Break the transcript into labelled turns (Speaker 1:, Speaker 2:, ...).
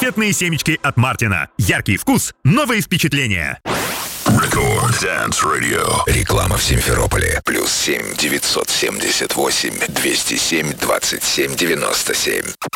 Speaker 1: Раритетные семечки от Мартина. Яркий вкус, новые впечатления.
Speaker 2: Record Dance Radio. Реклама в Симферополе. +7 978 207 27 97.